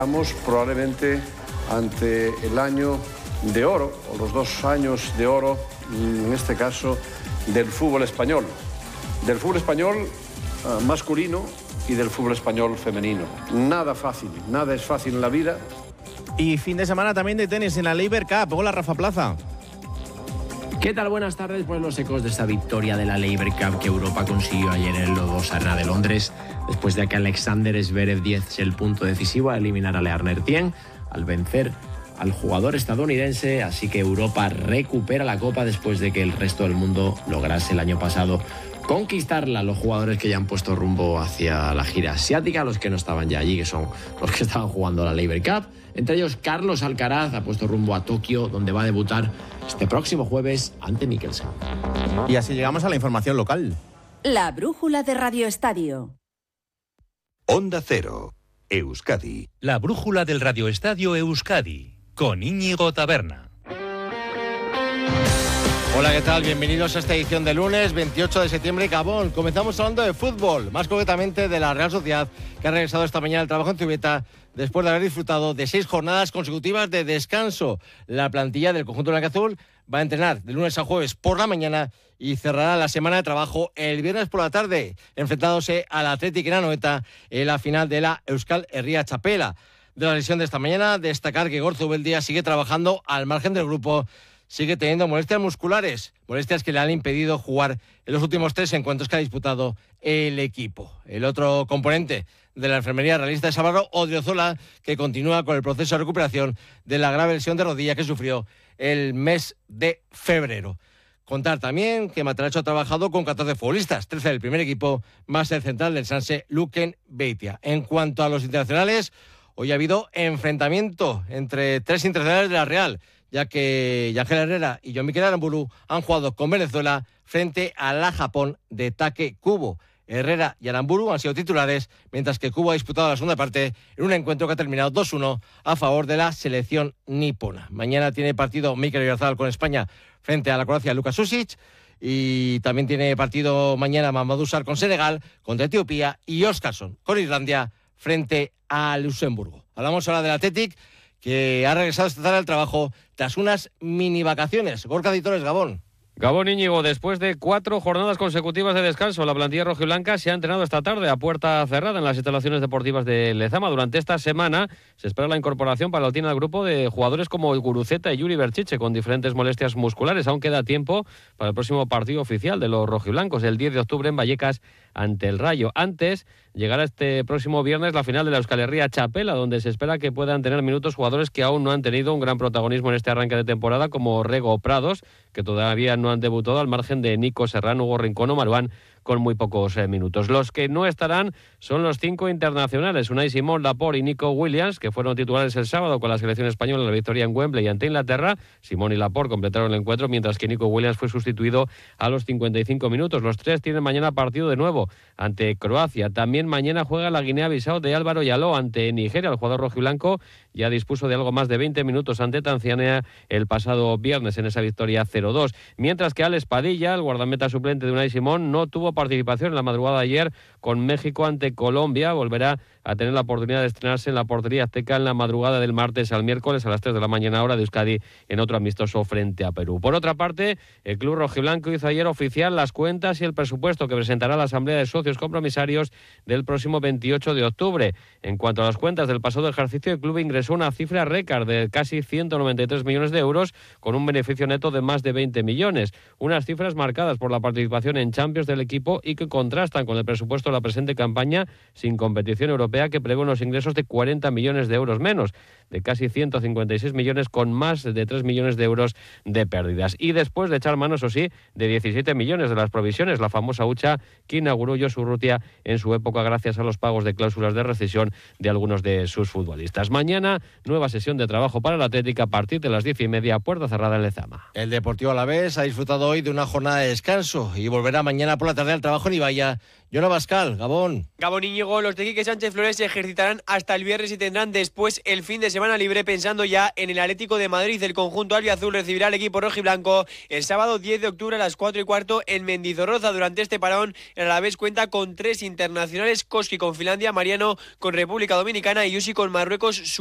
Estamos probablemente ante el año de oro, o los 2 años de oro, en este caso, del fútbol español. Del fútbol español masculino y del fútbol español femenino. Nada fácil, nada es fácil en la vida. Y fin de semana también de tenis en la Laver Cup. Hola, Rafa Plaza. ¿Qué tal? Buenas tardes. Pues los ecos de esta victoria de la Laver Cup que Europa consiguió ayer en el Lodos Arena de Londres, después de que Alexander Zverev diese el punto decisivo a eliminar a Learner Tien al vencer al jugador estadounidense. Así que Europa recupera la copa después de que el resto del mundo lograse el año pasado conquistarla. Los jugadores que ya han puesto rumbo hacia la gira asiática, los que no estaban ya allí, que son los que estaban jugando la Laver Cup. Entre ellos, Carlos Alcaraz ha puesto rumbo a Tokio, donde va a debutar este próximo jueves ante Mikkelsen. Y así llegamos a la información local. La brújula de Radio Estadio. Onda Cero, Euskadi. La brújula del Radio Estadio Euskadi, con Íñigo Taberna. Hola, ¿qué tal? Bienvenidos a esta edición de lunes 28 de septiembre, Gabón. Comenzamos hablando de fútbol, más concretamente de la Real Sociedad, que ha regresado esta mañana al trabajo en Zubieta después de haber disfrutado de 6 jornadas consecutivas de descanso. La plantilla del conjunto blanquiazul va a entrenar de lunes a jueves por la mañana y cerrará la semana de trabajo el viernes por la tarde, enfrentándose al Athletic en Anoeta en la final de la Euskal Herria Txapela. De la lesión de esta mañana, destacar que Igor Zubeldia sigue trabajando al margen del grupo. Sigue teniendo molestias musculares, molestias que le han impedido jugar en los últimos 3 encuentros que ha disputado el equipo. El otro componente de la enfermería realista es Álvaro Odriozola, que continúa con el proceso de recuperación de la grave lesión de rodilla que sufrió el mes de febrero. Contar también que Mataracho ha trabajado con 14 futbolistas, 13 del primer equipo, más el central del Sanse, Luken Beitia. En cuanto a los internacionales, hoy ha habido enfrentamiento entre 3 internacionales de la Real, ya que Yangel Herrera y John Mikel Aramburu han jugado con Venezuela frente a la Japón de Take Kubo. Herrera y Aramburu han sido titulares, mientras que Kubo ha disputado la segunda parte en un encuentro que ha terminado 2-1 a favor de la selección nipona. Mañana tiene partido Mikel Oyarzabal con España frente a la Croacia Luka Susic, y también tiene partido mañana Mamadou Sarr con Senegal, contra Etiopía, y Óscarsson con Islandia frente a Luxemburgo. Hablamos ahora del Athletic, que ha regresado esta tarde al trabajo tras unas mini vacaciones. Gorka Ditores, Gabón. Gabón, Íñigo, después de 4 jornadas consecutivas de descanso, la plantilla rojiblanca se ha entrenado esta tarde a puerta cerrada en las instalaciones deportivas de Lezama. Durante esta semana se espera la incorporación paulatina al grupo de jugadores como Guruceta y Yuri Berchiche, con diferentes molestias musculares. Aún queda tiempo para el próximo partido oficial de los rojiblancos, el 10 de octubre en Vallecas ante el Rayo. Antes llegará este próximo viernes la final de la Euskal Herria Txapela, donde se espera que puedan tener minutos jugadores que aún no han tenido un gran protagonismo en este arranque de temporada, como Rego Prados, que todavía no han debutado, al margen de Nico Serrano, Hugo Rincón o Maruán, con muy pocos minutos. Los que no estarán son los 5 internacionales: Unai Simón, Laporte y Nico Williams, que fueron titulares el sábado con la selección española en la victoria en Wembley ante Inglaterra. Simón y Laporte completaron el encuentro, mientras que Nico Williams fue sustituido a los 55 minutos. Los 3 tienen mañana partido de nuevo ante Croacia. También mañana juega la Guinea-Bissau de Álvaro Yaló ante Nigeria. El jugador rojiblanco ya dispuso de algo más de 20 minutos ante Tanzania el pasado viernes en esa victoria 0-2. Mientras que Alex Padilla, el guardameta suplente de Unai Simón, no tuvo participación en la madrugada de ayer con México ante Colombia. Volverá a tener la oportunidad de estrenarse en la portería azteca en la madrugada del martes al miércoles a las 3 de la mañana, hora de Euskadi, en otro amistoso frente a Perú. Por otra parte, el club rojiblanco hizo ayer oficial las cuentas y el presupuesto que presentará la Asamblea de Socios Compromisarios del próximo 28 de octubre. En cuanto a las cuentas del pasado ejercicio, el club ingresó una cifra récord de casi 193 millones de euros, con un beneficio neto de más de 20 millones. Unas cifras marcadas por la participación en Champions del equipo y que contrastan con el presupuesto de la presente campaña sin competición europea, que prevé unos ingresos de 40 millones de euros menos, de casi 156 millones, con más de 3 millones de euros de pérdidas. Y después de echar mano, eso sí, de 17 millones de las provisiones, la famosa hucha que inauguró Josu Urrutia en su época gracias a los pagos de cláusulas de rescisión de algunos de sus futbolistas. Mañana, nueva sesión de trabajo para la Atlética a partir de las 10:30, puerta cerrada en Lezama. El Deportivo Alavés ha disfrutado hoy de una jornada de descanso y volverá mañana por la tarde al trabajo en Ibaya, Yona Bascal, Gabón. Gabón, Íñigo, los de Quique Sánchez Flores se ejercitarán hasta el viernes y tendrán después el fin de semana libre, pensando ya en el Atlético de Madrid. El conjunto albiazul recibirá al equipo rojiblanco el sábado 10 de octubre a las 4:15 en Mendizorroza. Durante este parón, el Alavés cuenta con 3 internacionales: Koski con Finlandia, Mariano con República Dominicana y Yusi con Marruecos.